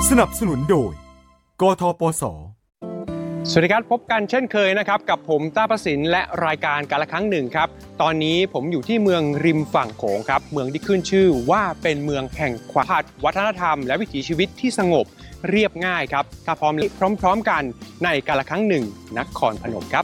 สนับสนุนโดยกทปส. สวัสดีครับพบกันเช่นเคยนะครับกับผมต้าประสินและรายการกาลครั้งหนึ่งครับตอนนี้ผมอยู่ที่เมืองริมฝั่งโขงครับเมืองที่ขึ้นชื่อว่าเป็นเมืองแห่งความผัดวัฒนธรรมและวิถีชีวิตที่สงบเรียบง่ายครับถ้าพร้อมกันในกาลครั้งหนึ่งนครพนมครับ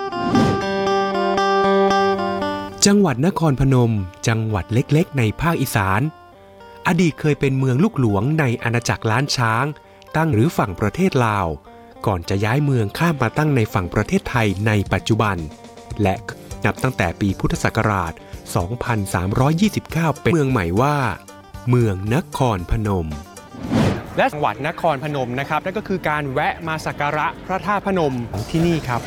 จังหวัดนครพนมจังหวัดเล็กๆในภาคอีสานอดีตเคยเป็นเมืองลูกหลวงในอาณาจักรล้านช้างตั้งหรือฝั่งประเทศลาวก่อนจะย้ายเมืองข้ามมาตั้งในฝั่งประเทศไทยในปัจจุบันและนับตั้งแต่ปีพุทธศักราช 2329 เป็นเมืองใหม่ว่าเมืองนครพนมและจังหวัดนครพนมนะครับนั่นก็คือการแวะมาสักการะพระธาตุพนมของที่นี่ครับ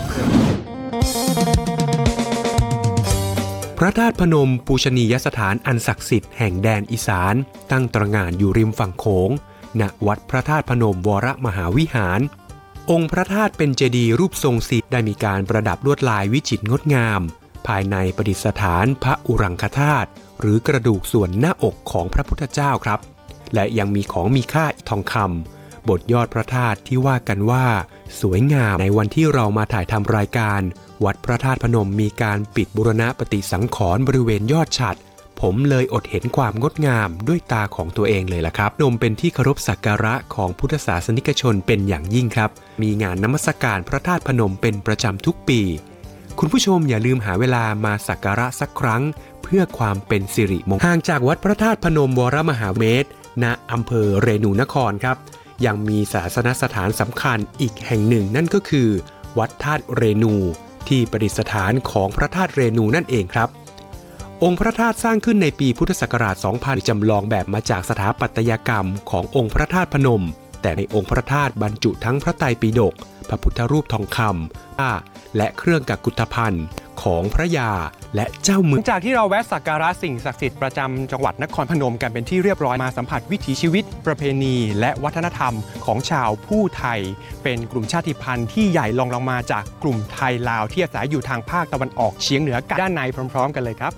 พระธาตุพนมปูชนียสถานอันศักดิ์สิทธิ์แห่งแดนอีสานตั้งตระหง่านอยู่ริมฝั่งโขงณวัดพระธาตุพนมวรมหาวิหารองค์พระธาตุเป็นเจดีย์รูปทรงสี่ได้มีการประดับลวดลายวิจิตรงดงามภายในประดิษฐานพระอุรังคธาตุหรือกระดูกส่วนหน้าอกของพระพุทธเจ้าครับและยังมีของมีค่าทองคำบทยอดพระธาตุที่ว่ากันว่าสวยงามในวันที่เรามาถ่ายทำรายการวัดพระธาตุพนมมีการปิดบูรณะปฏิสังขรณ์บริเวณยอดฉัตรผมเลยอดเห็นความงดงามด้วยตาของตัวเองเลยล่ะครับนมเป็นที่เคารพสักการะของพุทธศาสนิกชนเป็นอย่างยิ่งครับมีงานนมัสการพระธาตุพนมเป็นประจำทุกปีคุณผู้ชมอย่าลืมหาเวลามาสักการะสักครั้งเพื่อความเป็นสิริมงคลห่างจากวัดพระธาตุพนมวรมหาเมตรณอำเภอเรนูนครครับยังมีศาสนสถานสำคัญอีกแห่งหนึ่งนั่นก็คือวัดธาตุเรนูที่ประดิษฐานของพระธาตุเรนูนั่นเองครับองค์พระธาตุสร้างขึ้นในปีพุทธศักราช 2000 จำลองแบบมาจากสถาปัตยกรรมขององค์พระธาตุพนมแต่ในองค์พระธาตุบรรจุทั้งพระไตรปิฎกพระพุทธรูปทองคำและเครื่องกักกุฏภัณฑ์ของพระยาและเจ้าเมืองจากที่เราแวะสักการะสิ่งศักดิ์สิทธิ์ประจำจังหวัดนครพนมกันเป็นที่เรียบร้อยมาสัมผัสวิถีชีวิตประเพณีและวัฒนธรรมของชาวผู้ไทยเป็นกลุ่มชาติพันธุ์ที่ใหญ่รองลงมาจากกลุ่มไทยลาวที่อาศัยอยู่ทางภาคตะวันออกเฉียงเหนือด้านในพร้อมๆกันเลยครับ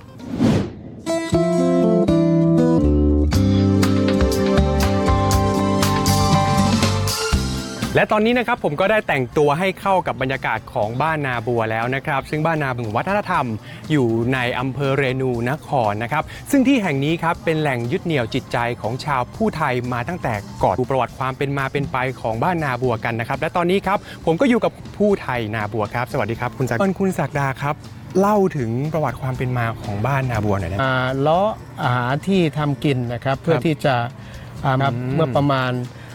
และตอนนี้นะครับผมก็ได้แต่งตัวให้เข้ากับบรรยากาศของบ้านนาบัวแล้วนะครับซึ่งบ้านนาบัววัฒนธรรมอยู่ในอำเภอเรนูนครนะครับซึ่งที่แห่งนี้ครับเป็นแหล่งยึดเหนี่ยวจิตใจของชาวผู้ไทยมาตั้งแต่ก่อนดูประวัติความเป็นมาเป็นไปของบ้านนาบัวกันนะครับและตอนนี้ครับผมก็อยู่กับผู้ไทยนาบัวครับสวัสดีครับคุณศักดาครับเล่าถึงประวัติความเป็นมาของบ้านนาบัวหน่อยนะล้ออาหารที่ทำกินนะครับเพื่อที่จะเมื่อประมาณ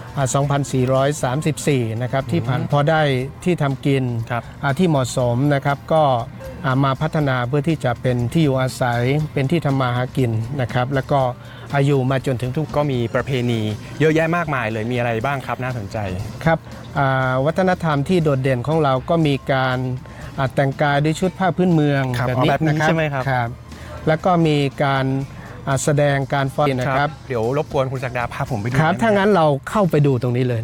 2434 นะครับที่ผ่านพอได้ที่ทำกินที่เหมาะสมนะครับก็มาพัฒนาเพื่อที่จะเป็นที่อยู่อาศัยเป็นที่ทำมาหากินนะครับแล้วก็อยู่มาจนถึงทุกก็มีประเพณีเยอะแยะมากมายเลยมีอะไรบ้างครับน่าสนใจครับวัฒนธรรมที่โดดเด่นของเราก็มีการแต่งกายด้วยชุดผ้าพื้นเมืองแบบนี้ใช่ไหมครับแล้วก็มีการแสดงการฟ้อนนะครับเดี๋ยวรบกวนคุณศักดาพาผมไปดูครับถ้างั้นเราเข้าไปดูตรงนี้เลย